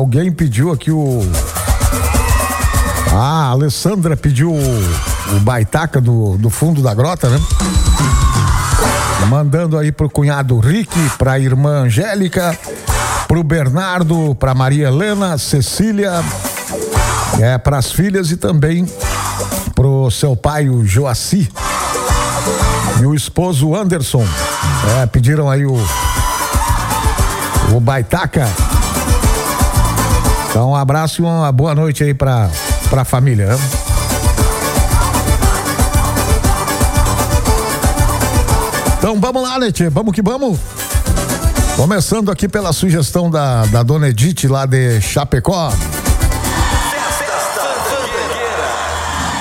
Alguém pediu aqui a Alessandra pediu o baitaca do fundo da grota, né? Mandando aí pro cunhado Rick, pra irmã Angélica, pro Bernardo, pra Maria Helena, Cecília, pras filhas e também pro seu pai, o Joaci, e o esposo Anderson. Pediram aí o baitaca. Então um abraço e uma boa noite aí pra família, né? Então vamos lá, né, tchê? Vamos que vamos. Começando aqui pela sugestão da dona Edith lá de Chapecó.